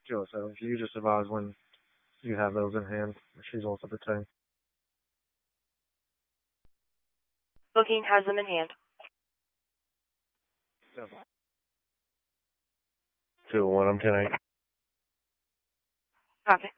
Joe, so if you just advise when you have those in hand, she's also the same. Booking has them in hand. 201, I'm 10-8. Copy.